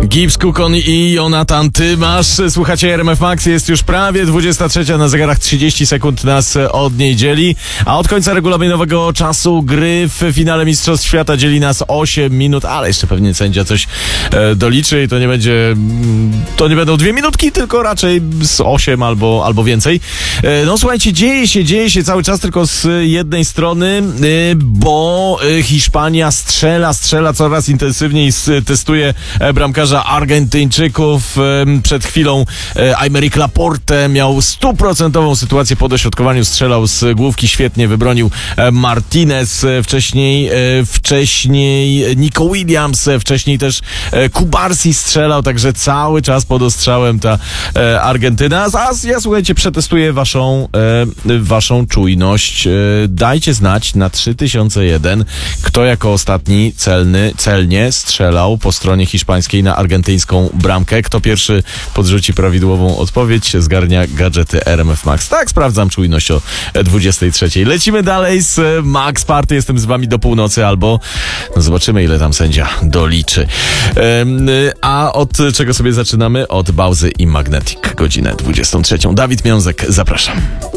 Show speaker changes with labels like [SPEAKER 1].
[SPEAKER 1] Gibbs, Kukon i Jonathan Tymasz. Słuchacie RMF Max, jest już prawie 23, na zegarach 30 sekund nas od niej dzieli, a od końca regulaminowego czasu gry w finale Mistrzostw Świata dzieli nas 8 minut, ale jeszcze pewnie sędzia coś doliczy i to nie będą 2 minutki, tylko raczej z 8 albo więcej. No słuchajcie, dzieje się cały czas, tylko z jednej strony, bo Hiszpania strzela coraz intensywniej, testuje bramkarza Argentyńczyków. Przed chwilą Aymeric Laporte miał 100% sytuację po dośrodkowaniu, strzelał z główki, świetnie wybronił Martinez, wcześniej Nico Williams, wcześniej też Kubarsi strzelał, także cały czas pod ostrzałem ta Argentyna. A ja, słuchajcie, przetestuję waszą czujność. Dajcie znać na 3001, kto jako ostatni celnie strzelał po stronie hiszpańskiej na argentyńską bramkę. Kto pierwszy podrzuci prawidłową odpowiedź, zgarnia gadżety RMF Max. Tak, sprawdzam czujność o 23. Lecimy dalej z Max Party. Jestem z wami do północy, albo zobaczymy, ile tam sędzia doliczy. A od czego sobie zaczynamy? Od Bałzy i Magnetic, godzinę 23. Dawid Miązek, zapraszam.